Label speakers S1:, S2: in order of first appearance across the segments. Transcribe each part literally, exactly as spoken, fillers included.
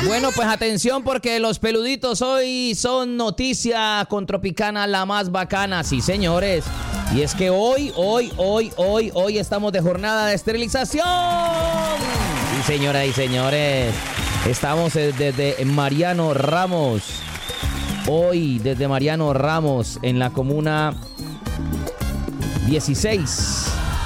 S1: Bueno, pues atención porque los peluditos hoy son noticia con Tropicana la más bacana, sí señores. Y es que hoy, hoy, hoy, hoy, hoy estamos de jornada de esterilización. Sí señoras y señores, estamos desde Mariano Ramos. Hoy desde Mariano Ramos en la comuna dieciséis.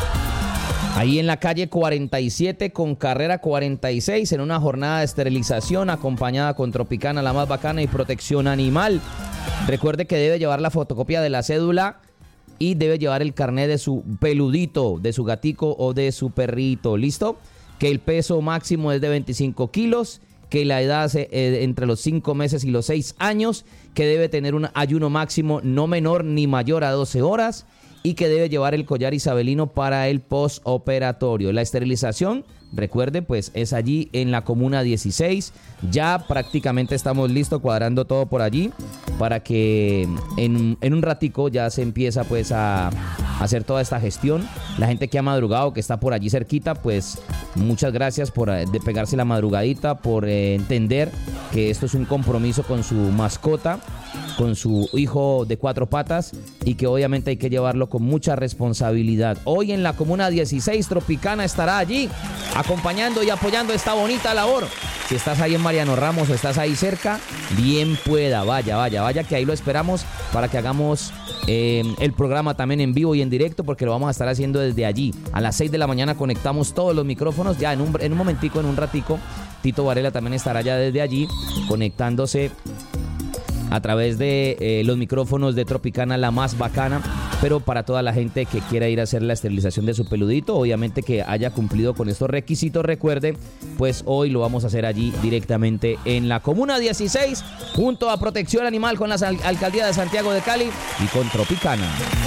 S1: Ahí en la calle cuarenta y siete con carrera cuarenta y seis en una jornada de esterilización acompañada con Tropicana la más bacana y protección animal. Recuerde que debe llevar la fotocopia de la cédula y debe llevar el carnet de su peludito, de su gatico o de su perrito. ¿Listo? Que el peso máximo es de veinticinco kilos, que la edad es eh, entre los cinco meses y los seis años, que debe tener un ayuno máximo no menor ni mayor a doce horas y que debe llevar el collar isabelino para el postoperatorio. La esterilización, recuerde, pues es allí en la comuna dieciséis. Ya prácticamente estamos listos cuadrando todo por allí para que en, en un ratico ya se empieza pues a, a hacer toda esta gestión. La gente que ha madrugado, que está por allí cerquita, pues muchas gracias por de pegarse la madrugadita, por eh, entender que esto es un compromiso con su mascota, con su hijo de cuatro patas y que obviamente hay que llevarlo con mucha responsabilidad. Hoy en la comuna dieciséis, Tropicana estará allí acompañando y apoyando esta bonita labor. Si estás ahí en Mariano Ramos o estás ahí cerca, bien pueda, vaya, vaya, vaya, que ahí lo esperamos para que hagamos eh, el programa también en vivo y en directo, porque lo vamos a estar haciendo desde allí. A las seis de la mañana conectamos todos los micrófonos, ya en un, en un momentico, en un ratico, Tito Varela también estará ya desde allí conectándose a través de eh, los micrófonos de Tropicana la más bacana, pero para toda la gente que quiera ir a hacer la esterilización de su peludito, obviamente que haya cumplido con estos requisitos, recuerde, pues hoy lo vamos a hacer allí directamente en la comuna dieciséis, junto a Protección Animal con la al- Alcaldía de Santiago de Cali y con Tropicana.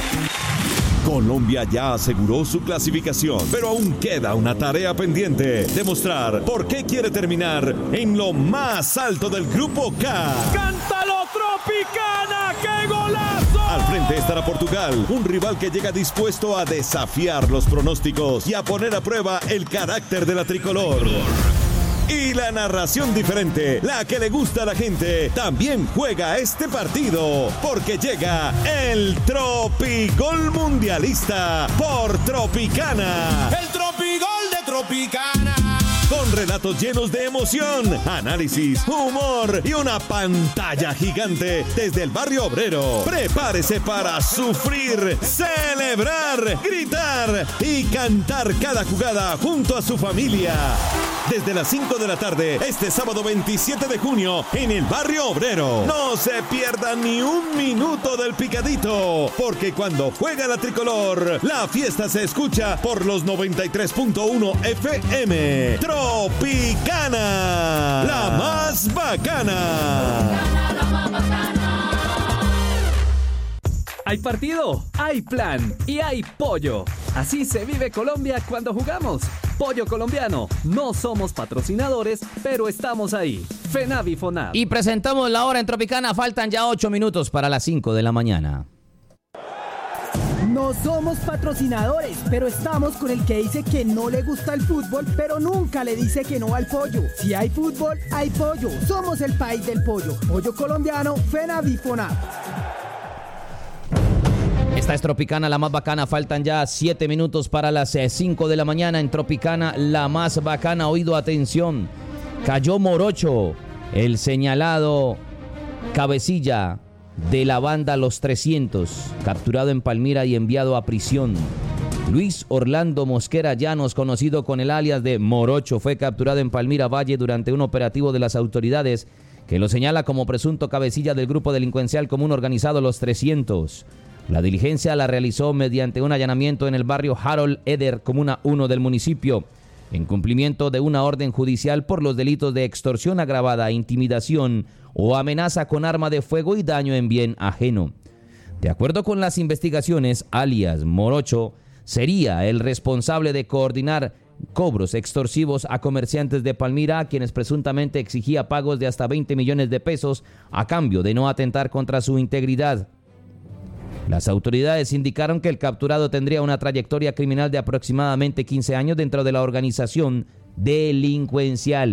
S2: Colombia ya aseguró su clasificación, pero aún queda una tarea pendiente: demostrar por qué quiere terminar en lo más alto del Grupo K.
S3: ¡Cántalo, Tropicana! ¡Qué golazo!
S2: Al frente estará Portugal, un rival que llega dispuesto a desafiar los pronósticos y a poner a prueba el carácter de la tricolor. Y la narración diferente, la que le gusta a la gente, también juega este partido, porque llega el Tropigol Mundialista por Tropicana.
S3: ¡El Tropigol de Tropicana!
S2: Con relatos llenos de emoción, análisis, humor y una pantalla gigante desde el barrio obrero. Prepárese para sufrir, celebrar, gritar y cantar cada jugada junto a su familia. Desde las cinco de la tarde, este sábado veintisiete de junio, en el barrio obrero. No se pierda ni un minuto del picadito, porque cuando juega la tricolor, la fiesta se escucha por los noventa y tres punto uno F M. Tropicana, la más bacana.
S4: Hay partido, hay plan y hay pollo. Así se vive Colombia cuando jugamos. Pollo colombiano. No somos patrocinadores, pero estamos ahí. FENAVI FONAV.
S1: Y presentamos la hora en Tropicana. Faltan ya ocho minutos para las cinco de la mañana.
S5: No somos patrocinadores, pero estamos con el que dice que no le gusta el fútbol, pero nunca le dice que no al pollo. Si hay fútbol, hay pollo. Somos el país del pollo. Pollo colombiano, FENAVI FONAV.
S1: Esta es Tropicana, la más bacana. Faltan ya siete minutos para las cinco de la mañana en Tropicana, la más bacana. Oído, atención. Cayó Morocho, el señalado cabecilla de la banda Los trescientos, capturado en Palmira y enviado a prisión. Luis Orlando Mosquera Llanos, conocido con el alias de Morocho, fue capturado en Palmira Valle durante un operativo de las autoridades que lo señala como presunto cabecilla del grupo delincuencial común organizado Los trescientos. La diligencia la realizó mediante un allanamiento en el barrio Harold Eder, comuna uno del municipio, en cumplimiento de una orden judicial por los delitos de extorsión agravada, intimidación o amenaza con arma de fuego y daño en bien ajeno. De acuerdo con las investigaciones, alias Morocho sería el responsable de coordinar cobros extorsivos a comerciantes de Palmira, a quienes presuntamente exigía pagos de hasta veinte millones de pesos a cambio de no atentar contra su integridad. Las autoridades indicaron que el capturado tendría una trayectoria criminal de aproximadamente quince años dentro de la organización delincuencial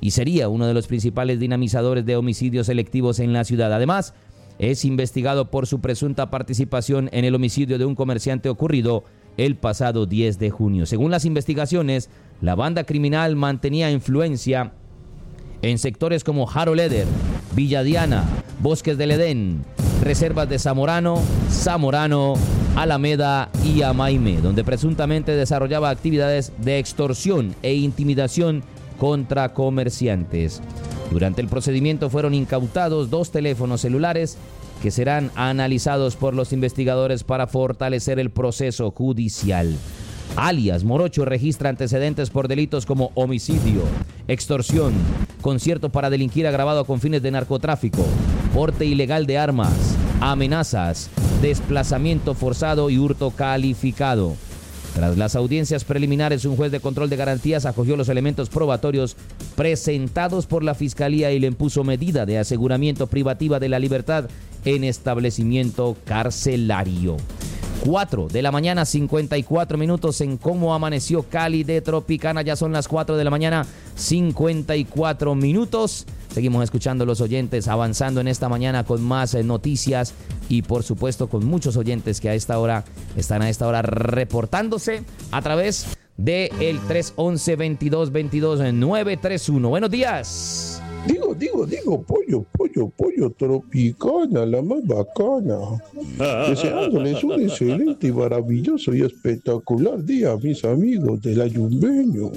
S1: y sería uno de los principales dinamizadores de homicidios selectivos en la ciudad. Además, es investigado por su presunta participación en el homicidio de un comerciante ocurrido el pasado diez de junio. Según las investigaciones, la banda criminal mantenía influencia en sectores como Haro Leder, Villa Diana, Bosques del Edén, reservas de Zamorano, Zamorano, Alameda y Amaime, donde presuntamente desarrollaba actividades de extorsión e intimidación contra comerciantes. Durante el procedimiento fueron incautados dos teléfonos celulares que serán analizados por los investigadores para fortalecer el proceso judicial. Alias Morocho registra antecedentes por delitos como homicidio, extorsión, concierto para delinquir agravado con fines de narcotráfico, porte ilegal de armas, amenazas, desplazamiento forzado y hurto calificado. Tras las audiencias preliminares, un juez de control de garantías acogió los elementos probatorios presentados por la Fiscalía y le impuso medida de aseguramiento privativa de la libertad en establecimiento carcelario. cuatro de la mañana, cincuenta y cuatro minutos en Cómo Amaneció Cali de Tropicana. Ya son las cuatro de la mañana, cincuenta y cuatro minutos. Seguimos escuchando a los oyentes, avanzando en esta mañana con más eh, noticias y por supuesto con muchos oyentes que a esta hora están a esta hora reportándose a través de el tres once, veintidós veintidós, nueve tres uno. Buenos días.
S6: Digo, digo, digo, pollo, pollo, pollo, Tropicana, la más bacana. Deseándoles un excelente y maravilloso y espectacular día a mis amigos del Ayumbeño.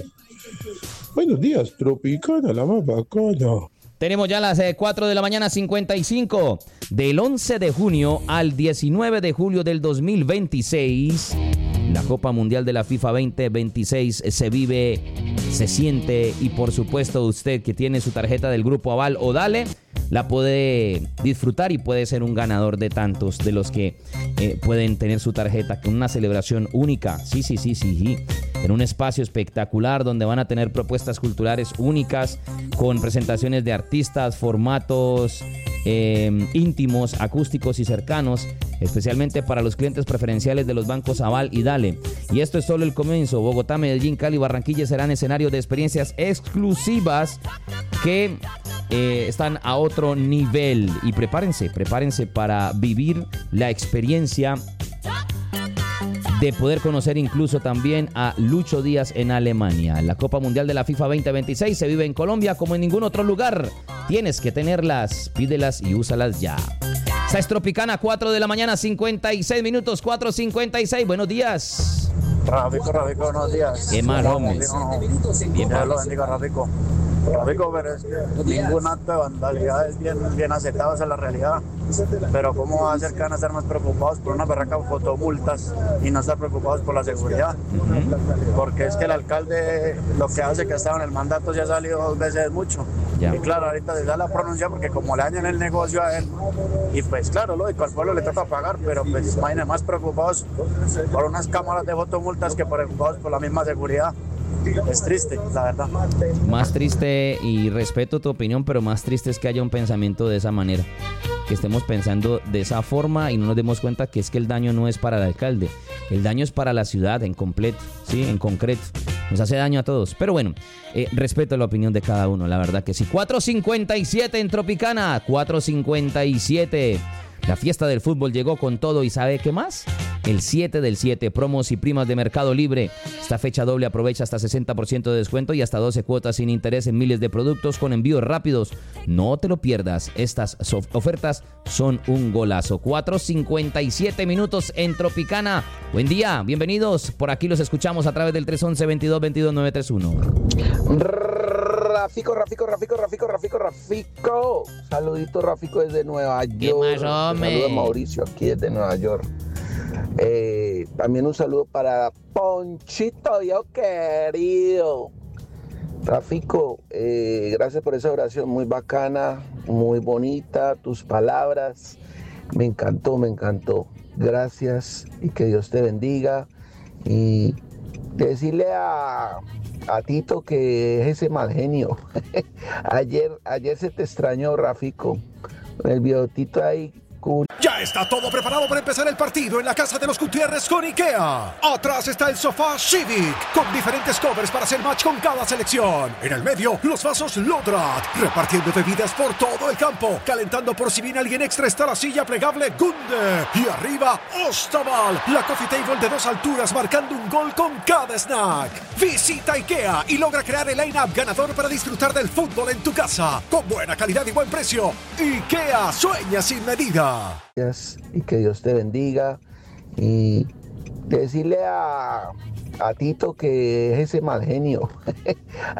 S6: Buenos días, Tropicana, la más bacana.
S1: Tenemos ya las eh, cuatro de la mañana, cincuenta y cinco. Del once de junio al diecinueve de julio del dos mil veintiséis, la Copa Mundial de la FIFA veinte veintiséis se vive, se siente y por supuesto usted que tiene su tarjeta del Grupo Aval o Dale, la puede disfrutar y puede ser un ganador de tantos de los que eh, pueden tener su tarjeta con una celebración única. Sí, sí, sí, sí, sí. En un espacio espectacular donde van a tener propuestas culturales únicas con presentaciones de artistas, formatos eh, íntimos, acústicos y cercanos, especialmente para los clientes preferenciales de los bancos Aval y Dale. Y esto es solo el comienzo. Bogotá, Medellín, Cali y Barranquilla serán escenarios de experiencias exclusivas que eh, están a otro nivel. Y prepárense, prepárense para vivir la experiencia de poder conocer incluso también a Lucho Díaz en Alemania. La Copa Mundial de la FIFA veinte veintiséis se vive en Colombia como en ningún otro lugar. Tienes que tenerlas, pídelas y úsalas ya. Esta es Tropicana, cuatro de la mañana, cincuenta y seis minutos, cuatro cincuenta y seis. Buenos días.
S7: Rafico, Rafico, buenos días.
S1: ¿Qué más, hombre?
S7: Bien, Dios lo bendiga, Rafico. Rafico, pero es que ningún acto de vandalidad es bien, bien aceptado, esa es la realidad. Pero ¿cómo va a ser que van a estar más preocupados por una berraca fotomultas y no estar preocupados por la seguridad? Uh-huh. Porque es que el alcalde lo que hace que estaba en el mandato ya ha salido dos veces mucho. Ya. Y claro, ahorita se da la pronuncia porque como le dañan el negocio a él, y pues claro, lógico, al pueblo le toca pagar, pero pues imagínense, más preocupados por unas cámaras de fotomultas que preocupados por la misma seguridad. Es triste, la verdad.
S1: Más triste, y respeto tu opinión, pero más triste es que haya un pensamiento de esa manera, que estemos pensando de esa forma y no nos demos cuenta que es que el daño no es para el alcalde, el daño es para la ciudad en completo, sí, en concreto. Nos hace daño a todos, pero bueno, eh, respeto la opinión de cada uno, la verdad que sí. cuatro cincuenta y siete en Tropicana, cuatro cincuenta y siete. La fiesta del fútbol llegó con todo y ¿sabe qué más? El siete del siete, promos y primas de Mercado Libre. Esta fecha doble aprovecha hasta sesenta por ciento de descuento y hasta doce cuotas sin interés en miles de productos con envíos rápidos. No te lo pierdas, estas ofertas son un golazo. cuatro cincuenta y siete minutos en Tropicana. Buen día, bienvenidos. Por aquí los escuchamos a través del tres once, veintidós veintidós, nueve tres uno.
S8: Rafico, Rafico, Rafico, Rafico, Rafico, Rafico. Saludito, Rafico, desde Nueva York.
S1: ¿Qué más, hombre?
S8: Saludos a Mauricio, aquí desde Nueva York. Eh, también un saludo para Ponchito, yo querido. Rafico, eh, gracias por esa oración muy bacana, muy bonita, tus palabras. Me encantó, me encantó. Gracias y que Dios te bendiga. Y decirle a... a Tito que es ese mal genio. ayer, ayer se te extrañó, Rafico. El biotito ahí cool.
S9: Ya está todo preparado para empezar el partido en la casa de los Gutiérrez con IKEA. Atrás está el sofá Civic, con diferentes covers para hacer match con cada selección. En el medio, los vasos Lodrat, repartiendo bebidas por todo el campo. Calentando por si viene alguien extra está la silla plegable Gunde. Y arriba, Ostaval, la coffee table de dos alturas marcando un gol con cada snack. Visita IKEA y logra crear el line-up ganador para disfrutar del fútbol en tu casa. Con buena calidad y buen precio. IKEA, sueña sin medida.
S8: Y que Dios te bendiga. Y decirle a, a Tito que es ese mal genio.